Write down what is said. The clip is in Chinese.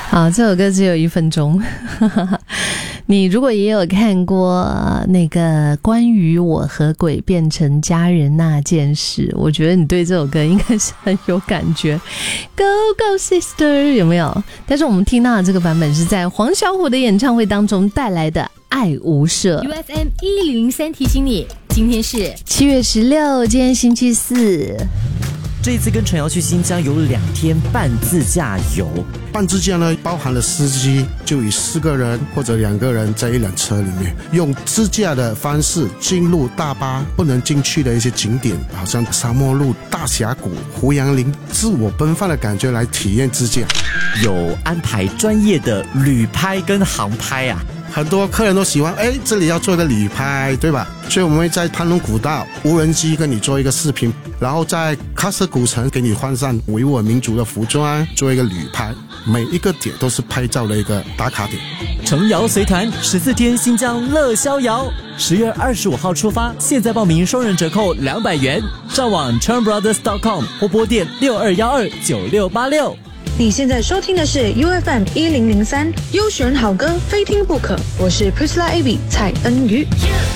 好，这首歌只有1分钟。你如果也有看过那个关于我和鬼变成家人那件事，我觉得你对这首歌应该是很有感觉。 Go Go Sister 有没有？但是我们听到的这个版本是在黄小琥的演唱会当中带来的爱无赦。 UFM 1003提醒你，今天是 7月16，今天星期四。 这一次跟陈瑶去新疆有2天半自驾游， 半自驾呢，包含了司机，就以4个人或者2个人在一辆车里面，用自驾的方式进入大巴不能进去的一些景点，好像沙漠路、大峡谷、胡杨林，自我奔放的感觉来体验自驾。 有安排专业的旅拍跟航拍啊。 很多客人都喜欢，这里要做一个旅拍，对吧？所以我们会在潘龙古道无人机跟你做一个视频，然后在喀什古城给你换上维吾尔民族的服装，做一个旅拍。每一个点都是拍照的一个打卡点。 程瑶随团14天新疆乐逍遥，10月25号出发，现在报名双人折扣200元，上网 ChernBrothers.com 或拨电62129686。 你现在收听的是 UFM 1003，优选好歌非听不可。我是 Priscilla Abby 蔡恩瑜。